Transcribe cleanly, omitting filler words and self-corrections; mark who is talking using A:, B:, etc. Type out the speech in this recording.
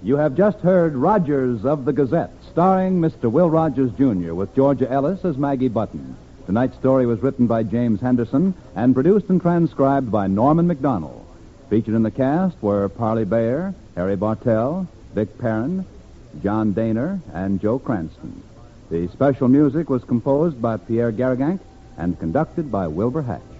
A: You have just heard Rogers of the Gazette, starring Mr. Will Rogers, Jr., with Georgia Ellis as Maggie Button. Tonight's story was written by James Henderson and produced and transcribed by Norman McDonald. Featured in the cast were Parley Bayer, Harry Bartell, Vic Perrin, John Daner, and Joe Cranston. The special music was composed by Pierre Garrigank and conducted by Wilbur Hatch.